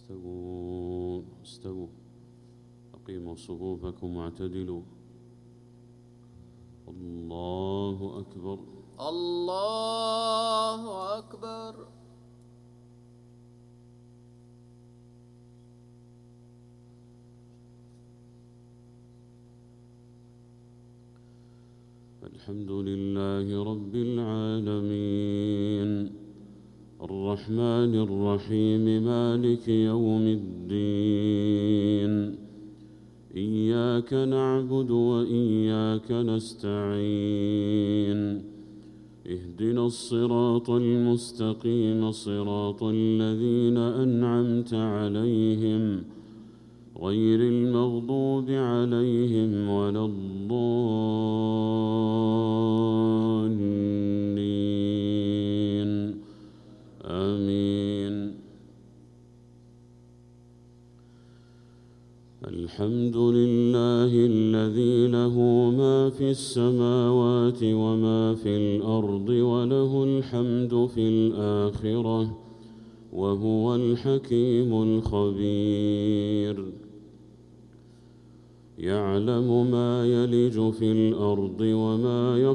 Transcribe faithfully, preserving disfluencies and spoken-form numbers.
استووا استووا أقيموا صفوفكم واعتدلوا. الله أكبر الله أكبر. الحمد لله رب العالمين الرحمن الرحيم مالك يوم الدين إياك نعبد وإياك نستعين اهدنا الصراط المستقيم صراط الذين أنعمت عليهم غير المغضوب عليهم ولا الضالين آمين. الحمد لله الذي له ما في السماوات وما في الأرض وله الحمد في الآخرة وهو الحكيم الخبير. يعلم ما يلج في الأرض وما